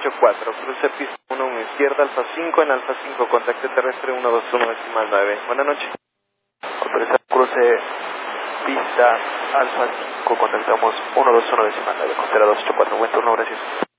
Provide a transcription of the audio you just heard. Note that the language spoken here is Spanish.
284, cruce pista 1 izquierda, Alfa 5, en Alfa 5, contacto terrestre 121 decimal 9. Buenas noches. Autorizar cruce pista Alfa 5, contactamos 121 decimal 9, costera 284, buen turno, gracias.